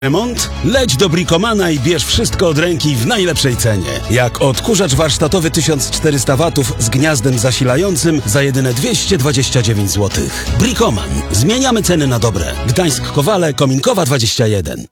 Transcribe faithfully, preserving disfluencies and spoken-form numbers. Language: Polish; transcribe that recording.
Remont? Leć do Bricomana i bierz wszystko od ręki w najlepszej cenie. Jak odkurzacz warsztatowy tysiąc czterysta watów z gniazdem zasilającym za jedyne dwieście dwadzieścia dziewięć złotych. Bricoman. Zmieniamy ceny na dobre. Gdańsk Kowale, Kominkowa dwadzieścia jeden.